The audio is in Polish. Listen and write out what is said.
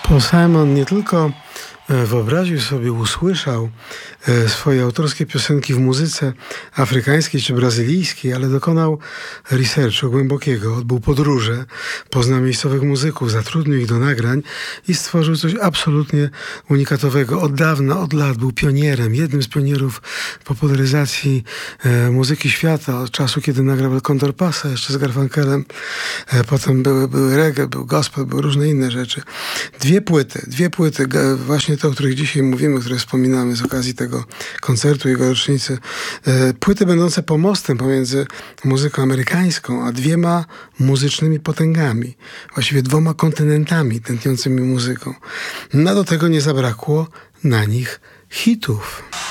Paul Simon nie tylko wyobraził sobie, usłyszał swoje autorskie piosenki w muzyce afrykańskiej czy brazylijskiej, ale dokonał researchu głębokiego, odbył podróże, poznał miejscowych muzyków, zatrudnił ich do nagrań i stworzył coś absolutnie unikatowego. Od dawna, od lat był pionierem, jednym z pionierów popularyzacji muzyki świata, od czasu, kiedy nagrał El Condor Pasa jeszcze z Garfunkelem. Potem były reggae, był gospel, były różne inne rzeczy. Dwie płyty, właśnie te, o których dzisiaj mówimy, które wspominamy z okazji tego koncertu, jego rocznicy. Płyty będące pomostem pomiędzy muzyką amerykańską, a dwiema muzycznymi potęgami. Właściwie dwoma kontynentami tętniącymi muzyką. No do tego nie zabrakło na nich hitów.